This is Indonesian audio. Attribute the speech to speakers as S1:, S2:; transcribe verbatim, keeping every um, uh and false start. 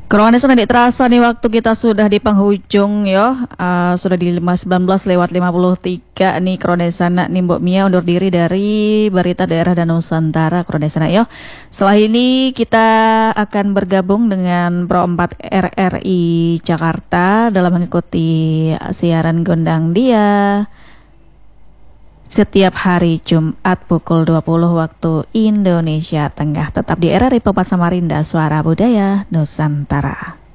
S1: Corona sudah terasa nih, waktu kita sudah di penghujung yo. Uh, sudah di lima sembilan belas lewat lima puluh tiga nih Kronesana nih Mbok Mia undur diri dari Berita Daerah dan Nusantara Kronesana yo. Setelah ini kita akan bergabung dengan Pro empat R R I Jakarta dalam mengikuti siaran Gondang Dia setiap hari Jumat pukul dua puluh waktu Indonesia Tengah. Tetap di R R I Pempat Samarinda, Suara Budaya Nusantara.